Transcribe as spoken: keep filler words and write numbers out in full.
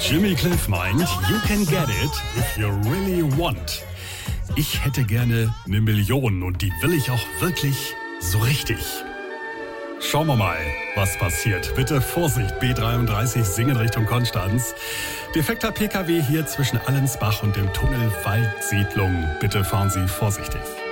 Jimmy Cliff meint, you can get it if you really want. Ich hätte gerne eine Million und die will ich auch wirklich so richtig. Schauen wir mal, was passiert. Bitte Vorsicht, B dreiunddreißig Singen Richtung Konstanz. Defekter P K W hier zwischen Allensbach und dem Tunnel Waldsiedlung. Bitte fahren Sie vorsichtig.